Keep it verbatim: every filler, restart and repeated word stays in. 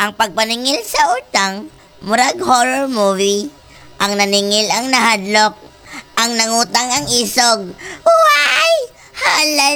Ang pagpaningil sa utang, murag horror movie. Ang naningil ang nahadlok, ang nangutang ang isog. Why? Hala